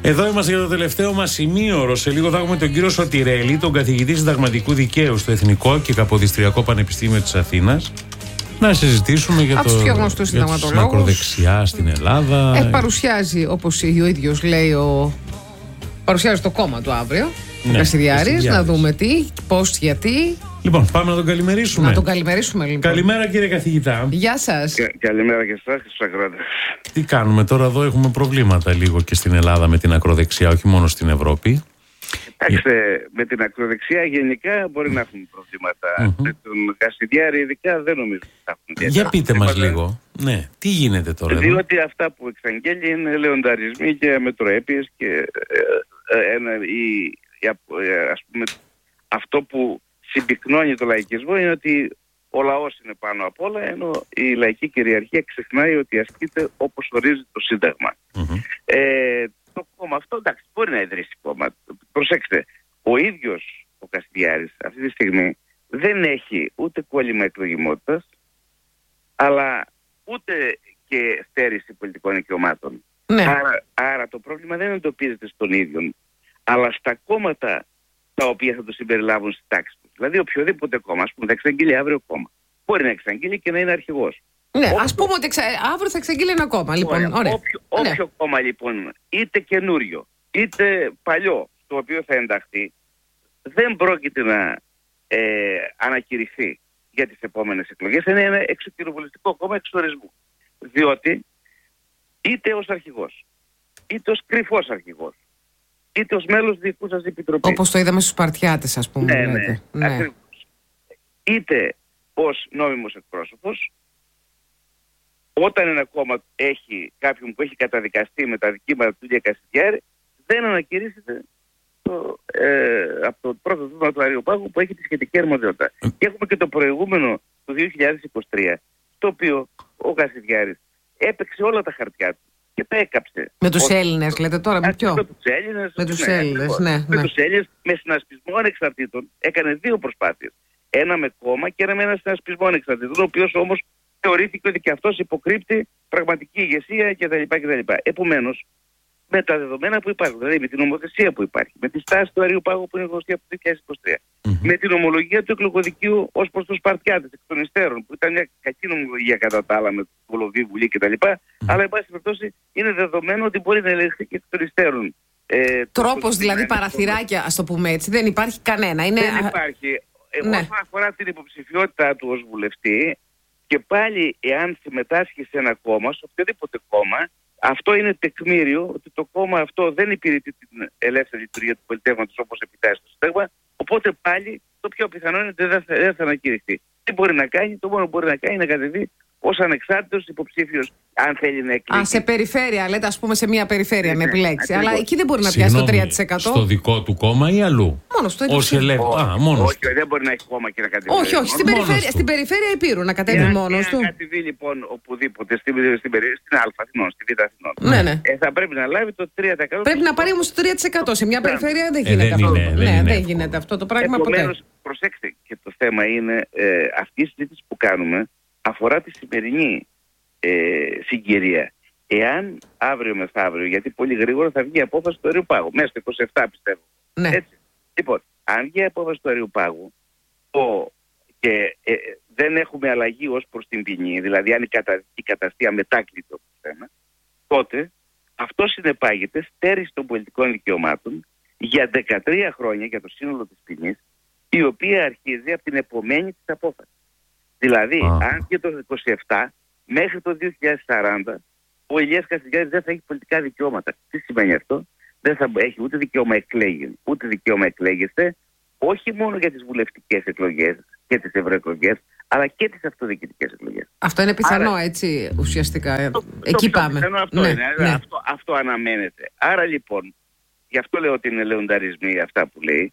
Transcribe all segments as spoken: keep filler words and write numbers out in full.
Εδώ είμαστε για το τελευταίο μας σημείωρο. Σε λίγο θα έχουμε τον κύριο Σωτηρέλη, τον καθηγητή συνταγματικού δικαίου στο Εθνικό και Καποδιστριακό Πανεπιστήμιο της Αθήνας, να συζητήσουμε για, το, για την ακροδεξιά στην Ελλάδα. Ε, παρουσιάζει, όπως ο ίδιος λέει, ο... παρουσιάζει το κόμμα του αύριο. Ναι, ο Κασιδιάρης, να δούμε τι, πώς, γιατί. Λοιπόν, πάμε να τον καλημερίσουμε. Να τον καλημερίσουμε, λοιπόν. Καλημέρα, κύριε καθηγητά. Γεια σας. Κα, καλημέρα και εσάς και στους ακροατές. Τι κάνουμε τώρα, εδώ έχουμε προβλήματα λίγο και στην Ελλάδα με την ακροδεξιά, όχι μόνο στην Ευρώπη. Κοιτάξτε, με την ακροδεξιά γενικά μπορεί να έχουμε προβλήματα. Mm-hmm. Με τον Κασιδιάρη ειδικά δεν νομίζω ότι θα έχουμε. Για πείτε μας λίγο. Ναι, τι γίνεται τώρα? Διότι εδώ? Αυτά που εξαγγέλει είναι λεονταρισμοί και αμετροέπειες και ε, ε, ένα, η, η, ας πούμε, αυτό που συμπυκνώνει το λαϊκισμό είναι ότι ο λαός είναι πάνω απ' όλα, ενώ η λαϊκή κυριαρχία ξεχνάει ότι ασκείται όπως ορίζει το Σύνταγμα. Mm-hmm. Ε, το κόμμα αυτό, εντάξει, μπορεί να ιδρύσει κόμμα. Προσέξτε, ο ίδιος ο Κασιδιάρης αυτή τη στιγμή δεν έχει ούτε κόλλημα εκλογιμότητας, αλλά ούτε και στέρηση πολιτικών δικαιωμάτων. Ναι. Άρα, άρα το πρόβλημα δεν εντοπίζεται στον ίδιο, αλλά στα κόμματα τα οποία θα το συμπεριλάβουν στη τάξη του. Δηλαδή, οποιοδήποτε κόμμα, ας πούμε, θα εξαγγείλει αύριο κόμμα. Μπορεί να εξαγγείλει και να είναι αρχηγός. Ναι, όποιο... ας πούμε ότι εξα... αύριο θα εξαγγείλει ένα κόμμα. Λοιπόν, ωραία. Ωραία. Όποιο, όποιο ναι. κόμμα λοιπόν, είτε καινούριο, είτε παλιό, στο οποίο θα ενταχθεί, δεν πρόκειται να ε, ανακηρυχθεί για τις επόμενες εκλογές. Είναι ένα εξοκοινοβουλευτικό κόμμα εξορισμού. Διότι είτε ως αρχηγός, είτε ως κρυφός αρχηγός, είτε ως μέλος διοικούσας επιτροπής. Όπως το είδαμε στους Σπαρτιάτες, ας πούμε. Ναι, ναι, ναι. Ακριβώς. Είτε ως νόμιμος εκπρόσωπος, όταν ένα κόμμα έχει κάποιον που έχει καταδικαστεί με τα δικήματα του Ηλία Κασιδιάρη, δεν ανακηρύσσεται το, ε, από το πρώτο τμήμα του Αριοπάγου που έχει τη σχετική αρμοδιότητα. Και έχουμε και το προηγούμενο του δύο χιλιάδες είκοσι τρία, το οποίο ο Κασιδιάρης έπαιξε όλα τα χαρτιά του και τα έκαψε. Με τους ο... Έλληνες, λέτε τώρα, με ποιο? Με τους Έλληνες, με τους ναι, Έλληνες, ναι, ναι. Με τους Έλληνες, με συνασπισμό ανεξαρτήτων. Έκανε δύο προσπάθειες. Ένα με κόμμα και ένα με ένα συνασπισμό ανεξαρτήτων, ο οποίος όμως θεωρήθηκε ότι και αυτός υποκρύπτει πραγματική ηγεσία κτλ. κτλ. Επομένως, με τα δεδομένα που υπάρχουν, δηλαδή με την νομοθεσία που υπάρχει, με τη στάση του Αριοπάγου που είναι γνωστή από το δύο χιλιάδες είκοσι τρία, mm-hmm. με την ομολογία του εκλογοδικείου ως προς τους Σπαρτιάτες εκ των υστέρων, που ήταν μια κακή νομολογία κατά τα άλλα με Βολοβή, Βουλή κτλ. Mm-hmm. Αλλά, εν πάση περιπτώσει, είναι δεδομένο ότι μπορεί να ελεγχθεί και εκ των υστέρων. Ε, Τρόπος δηλαδή, παραθυράκια, ας το πούμε έτσι, δεν υπάρχει κανένα. Είναι... Δεν υπάρχει. Ε, ναι. Όσον αφορά την υποψηφιότητά του ως βουλευτή, και πάλι εάν συμμετάσχει σε ένα κόμμα, σε οποιοδήποτε κόμμα, αυτό είναι τεκμήριο ότι το κόμμα αυτό δεν υπηρετεί την ελεύθερη λειτουργία του πολιτεύματος όπως επιτάσσει το Σύνταγμα, οπότε πάλι το πιο πιθανό είναι ότι δεν θα, δεν θα ανακηρυχθεί. Τι μπορεί να κάνει? Το μόνο που μπορεί να κάνει είναι να κατεβεί ως ανεξάρτητος υποψήφιος, αν θέλει να εκλέγει. Α, σε περιφέρεια, λέτε, ας πούμε σε μια περιφέρεια ναι, να επιλέξει. Ναι, αλλά εκεί δεν μπορεί να πιάσει το τρία τοις εκατό. Στο δικό του κόμμα ή αλλού? Μόνο στο ίδιο. Όχι, όχι, δεν μπορεί να έχει κόμμα και να κατεβεί. Όχι, όχι, στην περιφέρεια, στην περιφέρεια Υπήρου να κατέβει μόνος του. Αν κατεβεί λοιπόν οπουδήποτε, στην, στην, στην Α Αθηνών, στη Β Αθηνών, ναι, ναι. Ε, θα πρέπει να λάβει το τρία τοις εκατό. Πρέπει να πάρει όμως το τρία τοις εκατό. Σε μια περιφέρεια δεν γίνεται αυτό. Δεν γίνεται αυτό το πράγμα ποτέ. Προσέξτε, και το θέμα είναι αυτή η συζήτηση που κάνουμε αφορά τη σημερινή Ε, συγκυρία. Εάν αύριο μεθαύριο, γιατί πολύ γρήγορα θα βγει η απόφαση του Αριοπάγου, μέσα στο είκοσι επτά πιστεύω. Ναι. Έτσι. Λοιπόν, αν βγει η απόφαση του Αριοπάγου ο, και ε, δεν έχουμε αλλαγή ως προς την ποινή, δηλαδή αν η, κατα, η καταστία μετάκλητο το θέμα, τότε αυτό συνεπάγεται στέρηση των πολιτικών δικαιωμάτων για δεκατρία χρόνια για το σύνολο της ποινής, η οποία αρχίζει από την επομένη της απόφαση. Δηλαδή, ah. αν και το είκοσι επτά μέχρι το δύο χιλιάδες σαράντα ο Ηλίας Κασιδιάρης δεν θα έχει πολιτικά δικαιώματα. Τι σημαίνει αυτό? Δεν θα έχει ούτε δικαίωμα εκλέγην, ούτε δικαίωμα εκλέγεστε, όχι μόνο για τις βουλευτικές εκλογές και τις ευρωεκλογές, αλλά και τις αυτοδιοικητικές εκλογές. Αυτό είναι πιθανό. Άρα, έτσι ουσιαστικά. Το, Εκεί το πάμε. Πιθανό αυτό, ναι, είναι. Ναι. Αυτό, αυτό αναμένεται. Άρα λοιπόν, γι' αυτό λέω ότι είναι λεονταρισμοί αυτά που λέει.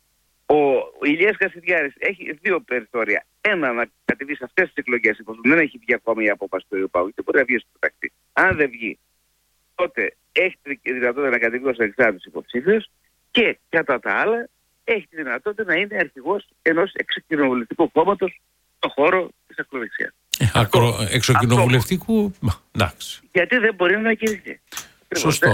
Ο Ηλίας Κασιδιάρης έχει δύο περιθώρια. Ένα, να κατεβεί σε αυτές τις εκλογές, εφόσον δεν έχει βγει ακόμη η απόφαση του Αριοπάγου, και μπορεί να βγει στο τακτή. Αν δεν βγει, τότε έχει τη δυνατότητα να κατεβεί ως εξάρτητος υποψήφιος και κατά τα άλλα έχει τη δυνατότητα να είναι αρχηγός ενός εξοκοινοβουλευτικού κόμματος στον χώρο της ακροδεξιάς. Ακρο... Εξοκοινοβουλευτικού, εντάξει. Γιατί δεν μπορεί να ανακηρυχθεί. Σωστό.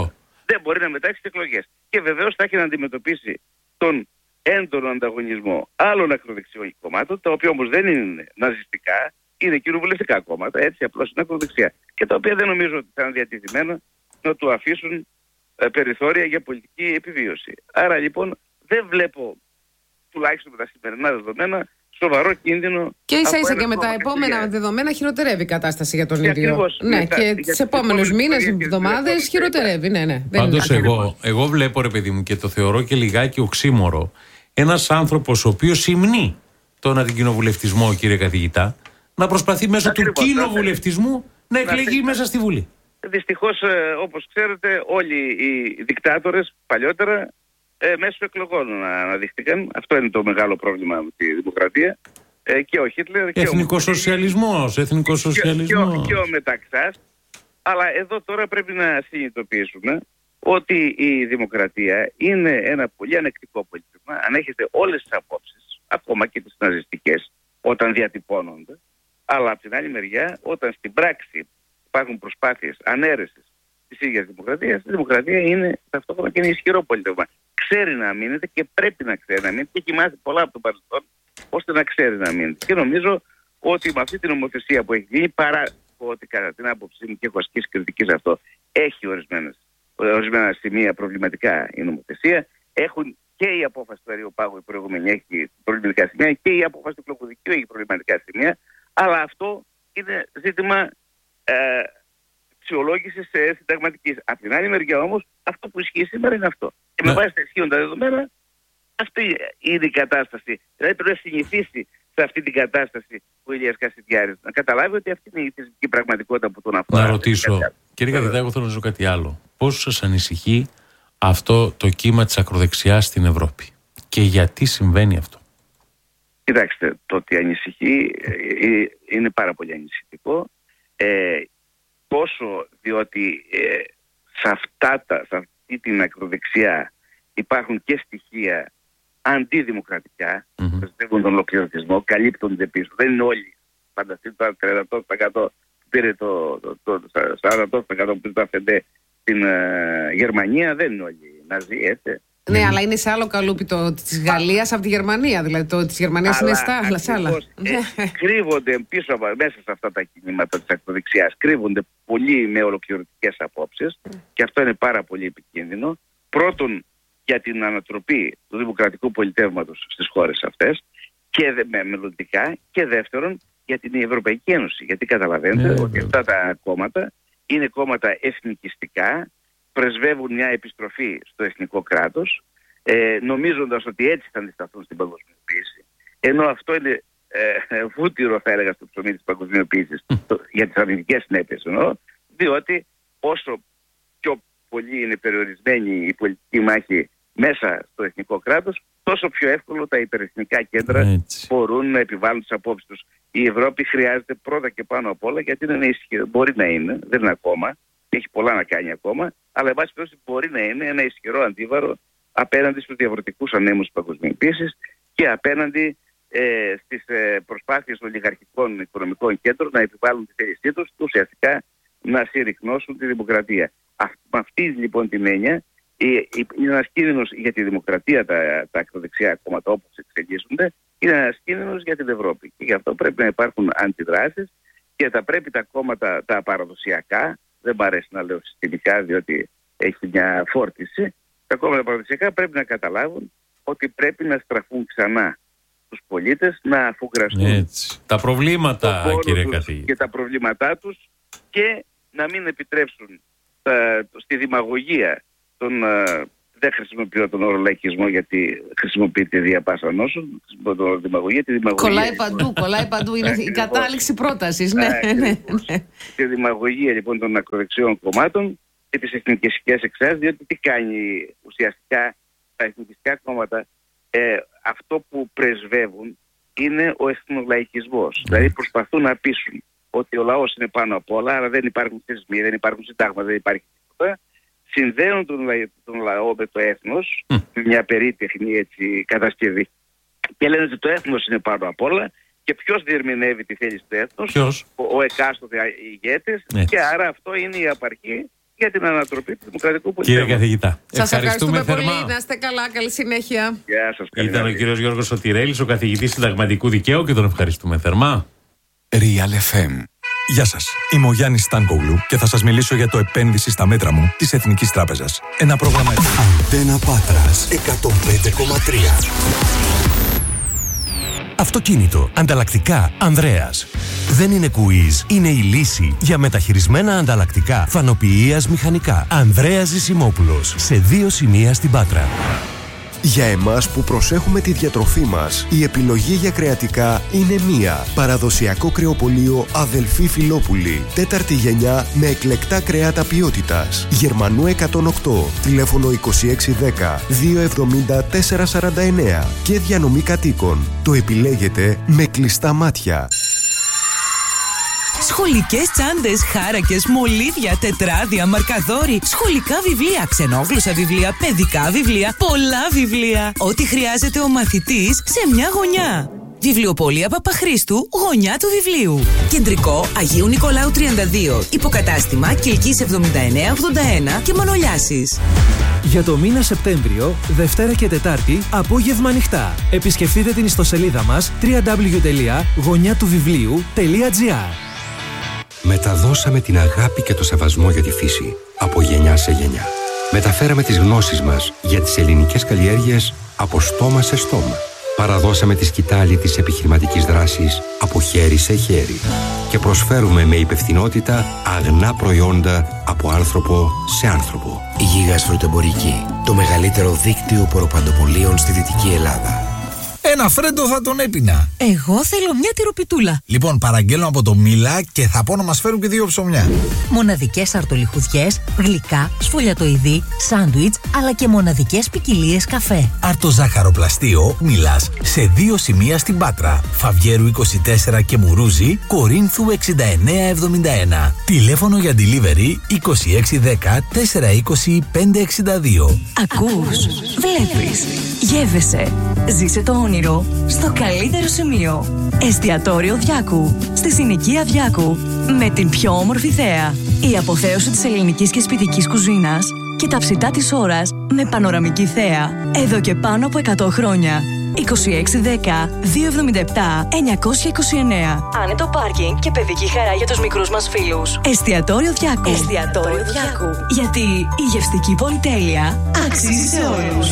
δεν μπορεί να μετάξει τις εκλογές. Και βεβαίως θα έχει να αντιμετωπίσει τον έντονο ανταγωνισμό άλλων ακροδεξιών κομμάτων, τα οποία όμως δεν είναι ναζιστικά, είναι κοινοβουλευτικά κόμματα, έτσι απλώς είναι ακροδεξιά. Και τα οποία δεν νομίζω ότι θα είναι διατηρημένα να του αφήσουν ε, περιθώρια για πολιτική επιβίωση. Άρα λοιπόν δεν βλέπω, τουλάχιστον με τα σημερινά δεδομένα, σοβαρό κίνδυνο. Και ίσα ίσα και με τα επόμενα δεδομένα χειροτερεύει η κατάσταση για τον και ίδιο. Ακριβώς, ναι, μετά, και τις επόμενους μήνες, εβδομάδες χειροτερεύει. Ναι, ναι. Πάντως εγώ, εγώ βλέπω, ρε παιδί μου, και το θεωρώ και λιγάκι οξύμορο, ένας άνθρωπος ο οποίος υμνεί τον αντικοινοβουλευτισμό, κύριε καθηγητά, να προσπαθεί μέσω Ακριβώς, του κοινοβουλευτισμού να εκλεγεί μέσα στη Βουλή. Δυστυχώς, ε, όπως ξέρετε, όλοι οι δικτάτορες παλιότερα ε, μέσω εκλογών αναδείχθηκαν. Αυτό είναι το μεγάλο πρόβλημα με τη δημοκρατία. Ε, και ο Χίτλερ και εθνικοσοσιαλισμός, εθνικοσοσιαλισμός. Και, και, και ο Μεταξάς. Αλλά εδώ τώρα πρέπει να συνειδητοποιήσουμε ότι η δημοκρατία είναι ένα πολύ ανεκτικό πολιτισμό. Ανέχεται όλες τις απόψεις, ακόμα και τις ναζιστικές, όταν διατυπώνονται. Αλλά από την άλλη μεριά, όταν στην πράξη υπάρχουν προσπάθειες ανέρεσης της ίδιας δημοκρατίας, η δημοκρατία είναι ταυτόχρονα και είναι ισχυρό πολιτισμό. Ξέρει να μείνεται και πρέπει να ξέρει να μείνεται και έχει μάθει πολλά από τον παρελθόν ώστε να ξέρει να μείνεται. Και νομίζω ότι με αυτή την νομοθεσία που έχει γίνει, παρά ότι κατά την άποψή μου και έχω ασκήσει κριτική σε αυτό, έχει ορισμένες, ορισμένα σημεία προβληματικά η νομοθεσία, έχουν και η απόφαση του Αριοπάγου η προηγούμενη έχει προβληματικά σημεία και η απόφαση του Κλοποδικίου έχει προβληματικά σημεία, αλλά αυτό είναι ζήτημα ε, αξιολόγησης ε, συνταγματικής. Από την άλλη μεριά όμως, αυτό που ισχύει σήμερα είναι αυτό. Και με βάση τα ισχύοντα δεδομένα, αυτή είναι η κατάσταση. Δηλαδή πρέπει να συνηθίσει σε αυτή την κατάσταση ο Ηλίας Κασιδιάρης. Να καταλάβει ότι αυτή είναι η θεσμική πραγματικότητα που τον αφορά. Να ρωτήσω, κύριε καθηγητά, εγώ θέλω να ρωτήσω κάτι άλλο. Πώς σας ανησυχεί αυτό το κύμα της ακροδεξιάς στην Ευρώπη και γιατί συμβαίνει αυτό? Κοιτάξτε, το ότι ανησυχεί ε, είναι πάρα πολύ ανησυχητικό. Ε, πόσο διότι ε, σε, αυτά τα, σε αυτή την ακροδεξιά υπάρχουν και στοιχεία αντιδημοκρατικά, πιστεύουν mm-hmm. τον ολοκληρωτισμό, καλύπτονται πίσω. Δεν είναι όλοι. Φανταστείτε το τριάντα τοις εκατό που πήρε το, το, το, το σαράντα τοις εκατό που πήρε το Αφεντέ στην uh, Γερμανία, δεν είναι όλοι Ναζί, έτσι. Ναι, mm. αλλά είναι σε άλλο καλούπι το της Γαλλίας από τη Γερμανία. Δηλαδή το της Γερμανίας είναι στα άλλα. Σε άλλα. Ε, κρύβονται πίσω από, μέσα σε αυτά τα κινήματα της ακροδεξιάς, κρύβονται πολλοί με ολοκληρωτικές απόψεις mm. και αυτό είναι πάρα πολύ επικίνδυνο. Πρώτον, για την ανατροπή του δημοκρατικού πολιτεύματος στις χώρες αυτές και δε, με, μελλοντικά, και δεύτερον για την Ευρωπαϊκή Ένωση. Γιατί καταλαβαίνετε mm. ότι αυτά τα κόμματα είναι κόμματα εθνικιστικά, πρεσβεύουν μια επιστροφή στο εθνικό κράτος, ε, νομίζοντας ότι έτσι θα αντισταθούν στην παγκοσμιοποίηση. Ενώ αυτό είναι ε, βούτυρο, θα έλεγα, στο ψωμί της παγκοσμιοποίησης, το, για τις αρνητικές συνέπειες εννοώ, διότι όσο πιο πολύ είναι περιορισμένη η πολιτική μάχη μέσα στο εθνικό κράτος, τόσο πιο εύκολο τα υπερεθνικά κέντρα έτσι μπορούν να επιβάλλουν τις απόψεις τους. Η Ευρώπη χρειάζεται πρώτα και πάνω απ' όλα, γιατί είναι ισχυρό, μπορεί να είναι, δεν είναι ακόμα, έχει πολλά να κάνει ακόμα, αλλά εν πάση περιπτώσει μπορεί να είναι ένα ισχυρό αντίβαρο απέναντι στους διαφορετικούς ανέμους της παγκοσμιοποίησης και απέναντι ε, στις ε, προσπάθειες των ολιγαρχικών οικονομικών κέντρων να επιβάλλουν τη θέλησή τους και ουσιαστικά να συρρυκνώσουν τη δημοκρατία. Α, με αυτή λοιπόν την έννοια, είναι ένας κίνδυνος για τη δημοκρατία τα, τα ακροδεξιά κόμματα όπως εξελίσσονται, είναι ένας κίνδυνος για την Ευρώπη. Και γι' αυτό πρέπει να υπάρχουν αντιδράσεις και θα πρέπει τα κόμματα τα παραδοσιακά, δεν μ' αρέσει να λέω συστημικά διότι έχει μια φόρτιση, τα κόμματα παραδοσιακά πρέπει να καταλάβουν ότι πρέπει να στραφούν ξανά τους πολίτες, να αφουγκραστούν έτσι τα προβλήματα, κύριε καθηγητή, και τα προβλήματά τους και να μην επιτρέψουν τα, στη δημαγωγία τον, uh, δεν χρησιμοποιώ τον όρο λαϊκισμό γιατί χρησιμοποιείται δια πάσα νόσων, χρησιμοποιώ τον όρο δημαγωγία, τη δημαγωγία. Κολλάει παντού, κολλάει παντού, είναι η κατάληξη πρότασης. Ναι, ναι, ναι. Τη δημαγωγία λοιπόν των ακροδεξιών κομμάτων και τις εθνικιστικές εξάσεις, διότι τι κάνει ουσιαστικά τα εθνικιστικά κόμματα, ε, αυτό που πρεσβεύουν είναι ο εθνολαϊκισμός. Mm. Δηλαδή προσπαθούν να πείσουν ότι ο λαός είναι πάνω απ' όλα, άρα δεν υπάρχουν θεσμοί, δεν υπάρχουν συντάγματα, δεν υπάρχει τίποτα. Συνδέουν τον, λα... τον λαό με το έθνος, mm. με μια περίτεχνη έτσι, κατασκευή. Και λένε ότι το έθνος είναι πάνω απ' όλα και ποιος διερμηνεύει τη θέληση του έθνους, ο, ο εκάστοτε ηγέτης, και άρα αυτό είναι η απαρχή για την ανατροπή του δημοκρατικού πολιτισμού. Κύριε καθηγητά, σας ευχαριστούμε, ευχαριστούμε πολύ. θερμά. Να είστε καλά, καλή συνέχεια. Γεια σας. Ήταν ο κύριος Γιώργος Σωτηρέλης, ο καθηγητής συνταγματικού δικαίου, και τον ευχαριστούμε θερμά. Real εφ εμ. Γεια σας, είμαι ο Γιάννης Στάνκογλου και θα σας μιλήσω για το επένδυση στα μέτρα μου της Εθνικής Τράπεζας. Ένα πρόγραμμα... Αντένα Πάτρας εκατόν πέντε κόμμα τρία. Αυτοκίνητο, ανταλλακτικά, Ανδρέας. Δεν είναι quiz, είναι η λύση για μεταχειρισμένα ανταλλακτικά φανοποιείας μηχανικά. Ανδρέας Ζησιμόπουλος, σε δύο σημεία στην Πάτρα. Για εμάς που προσέχουμε τη διατροφή μας, η επιλογή για κρεατικά είναι μία. Παραδοσιακό κρεοπωλείο Αδελφή Φιλόπουλη. Τέταρτη γενιά με εκλεκτά κρεάτα ποιότητας. Γερμανού εκατόν οκτώ. Τηλέφωνο είκοσι έξι δέκα διακόσια εβδομήντα τετρακόσια σαράντα εννέα. Και διανομή κατοίκων. Το επιλέγετε με κλειστά μάτια. Σχολικές τσάντες, χάρακες, μολύβια, τετράδια, μαρκαδόροι, σχολικά βιβλία, ξενόγλωσσα βιβλία, παιδικά βιβλία, πολλά βιβλία. Ό,τι χρειάζεται ο μαθητής σε μια γωνιά. Βιβλιοπωλεία Παπαχρήστου, γωνιά του βιβλίου. Κεντρικό Αγίου Νικολάου τριάντα δύο. Υποκατάστημα Κιλκής εβδομήντα εννέα ογδόντα ένα και Μανολιάσης. Για το μήνα Σεπτέμβριο, Δευτέρα και Τετάρτη, απόγευμα ανοιχτά. Επισκεφτείτε την ιστοσελίδα μας double-u double-u double-u τελεία γωνιά του βιβλίου τελεία τζι άρ. Μεταδώσαμε την αγάπη και το σεβασμό για τη φύση από γενιά σε γενιά. Μεταφέραμε τις γνώσεις μας για τις ελληνικές καλλιέργειες από στόμα σε στόμα. Παραδώσαμε τη σκητάλη της επιχειρηματικής δράσης από χέρι σε χέρι. Και προσφέρουμε με υπευθυνότητα αγνά προϊόντα από άνθρωπο σε άνθρωπο. Γίγας Φρουτοεμπορική, το μεγαλύτερο δίκτυο ποροπαντοπωλείων στη Δυτική Ελλάδα. Ένα φρέντο θα τον έπινα. Εγώ θέλω μια τυροπιτούλα. Λοιπόν, παραγγέλνω από το Μίλα και θα πω να μας φέρουν και δύο ψωμιά. Μοναδικές αρτολιχουδιές, γλυκά, σφολιατοειδή, σάντουιτς, αλλά και μοναδικές ποικιλίες καφέ. Αρτοζάχαροπλαστείο Μίλας, σε δύο σημεία στην Πάτρα. Φαβιέρου είκοσι τέσσερα και Μουρούζη, Κορίνθου εξήντα εννέα εβδομήντα ένα. Τηλέφωνο για delivery είκοσι έξι δέκα τετρακόσια είκοσι πεντακόσια εξήντα δύο. Ακούς, βλέπεις, γεύεσαι. Ζήσε το όνειρο στο καλύτερο σημείο. Εστιατόριο Διάκου, στη συνοικία Διάκου, με την πιο όμορφη θέα. Η αποθέωση της ελληνικής και σπιτικής κουζίνας και τα ψητά της ώρας με πανοραμική θέα. Εδώ και πάνω από εκατό χρόνια. είκοσι έξι δέκα διακόσια εβδομήντα επτά εννιακόσια είκοσι εννέα. Άνετο πάρκινγκ και παιδική χαρά για τους μικρούς μας φίλους. Εστιατόριο Διάκου. Εστιατόριο Διάκου. Γιατί η γευστική πολυτέλεια αξίζει σε όλους.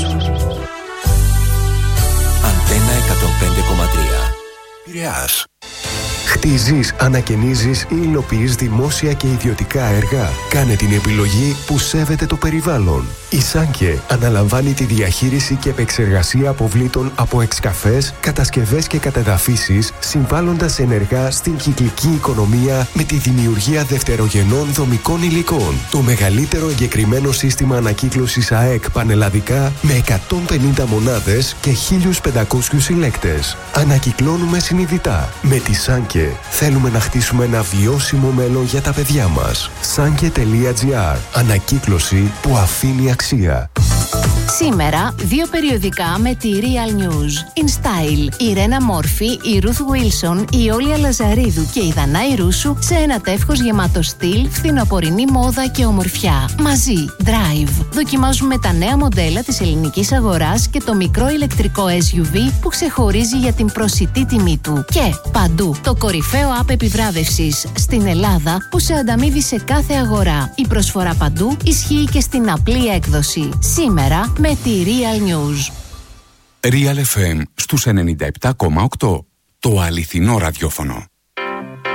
Αντένα εκατόν πέντε κόμμα τρία. Πειραιάς. Χτίζεις, ανακαινίζεις ή υλοποιείς δημόσια και ιδιωτικά έργα. Κάνε την επιλογή που σέβεται το περιβάλλον. Η Σάνκε αναλαμβάνει τη διαχείριση και επεξεργασία αποβλήτων από εξκαφές, κατασκευές και κατεδαφίσεις, συμβάλλοντας ενεργά στην κυκλική οικονομία με τη δημιουργία δευτερογενών δομικών υλικών. Το μεγαλύτερο εγκεκριμένο σύστημα ανακύκλωσης ΑΕΚ πανελλαδικά με εκατόν πενήντα μονάδες και χίλιους πεντακόσιους συλλέκτες. Ανακυκλώνουμε συνειδητά. Με τη Σάνκε θέλουμε να χτίσουμε ένα βιώσιμο μέλλον για τα παιδιά μας. Σάνκε τελεία τζι άρ. Ανακύκλωση που αφήνει αξία. Σήμερα, δύο περιοδικά με τη Real News. In Style, η Ρένα Μόρφη, η Ruth Wilson, η Όλια Λαζαρίδου και η Δανάη Ρούσου σε ένα τεύχος γεμάτο στυλ, φθινοπορεινή μόδα και ομορφιά. Μαζί, Drive. Δοκιμάζουμε τα νέα μοντέλα της ελληνικής αγοράς και το μικρό ηλεκτρικό ες γιου βι που ξεχωρίζει για την προσιτή τιμή του. Και παντού, το κορυφαίο app επιβράβευσης στην Ελλάδα που σε ανταμείβει σε κάθε αγορά. Η προσφορά παντού ισχύει και στην απλή έκδοση. Σήμερα με τη Real News. Real εφ εμ στους ενενήντα επτά κόμμα οκτώ. Το αληθινό ραδιόφωνο.